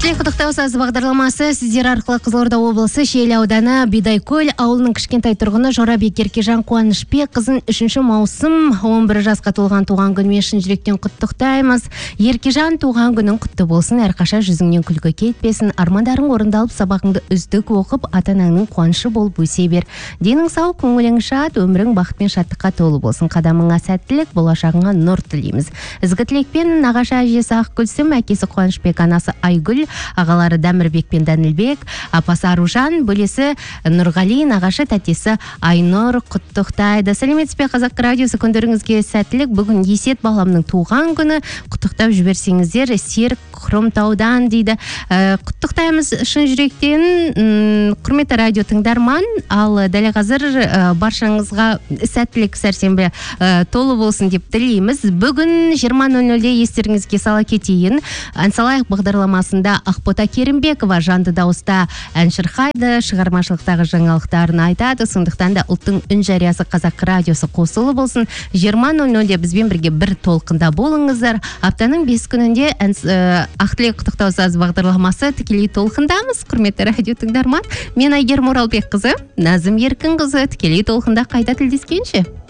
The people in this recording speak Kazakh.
Тікелей құттықтау сазы бағдарламасы сіздер арқылы Қызылорда облысы Шиелі ауданы Бидайкөл ауылының кішкентай тұрғыны Жорабек Еркежан Қуанышбек қызын 3 маусым 11 жасқа толған туған күнімен шын жүректен құттықтаймыз. Еркежан туған күнің құтты болсын, әрқаша жүзіңнен күлкі кетпесін, армандарың орындалып, сабағыңды үздік оқып, ата-анаңның қуанышы болып өсе бер. Денің сау, көңілің шат, өмірің бақыт пен шаттыққа толы болсын. Қадамыңа сәттілік, болашағыңа нұр тілейміз. Ізгі тілекпен нағашы әжесі Ақгүлсім, әкесі Қуанышбек, анасы Айгүл, ағалары Дәмірбек пен Дәнілбек, апасы Аружан, бөлесі Нұрғали, нағашы тәтесі Айнұр құттықтайды. Сәлеметсіз бе, Қазақ радиосы, күндеріңізге сәттілік. Бүгін Есет баламның туған күні, құттықтап жіберсеңіздер, Серік Хромтаудан дейді. Құттықтаймыз шын жүректен, құрметті радио тыңдарман. Ал дәл қазір баршаңызға сәттілік, сәрсенбі толы болсын деп тілейміз. Бүгін 20:00-де естеріңізге сала кетейін. Ән салайық бағдарламасында Ақбота Керімбекова жанды дауыста ән шырқайды, шығармашылықтағы жаңалықтарын айтады. Сондықтан да ұлттың үн жариясы Қазақ радиосы қосылы болсын. 20:00-де бізбен бірге бір толқында болыңыздар. Аптаның 5 күнінде Ақтілек құттықтау сазы бағдарламасы тікелей толқындамыз. Құрметті радио тыңдарман, мен Айгерім Оралбек қызы, Назым Еркін қызы, тікелей толқында қайта тілдескенше.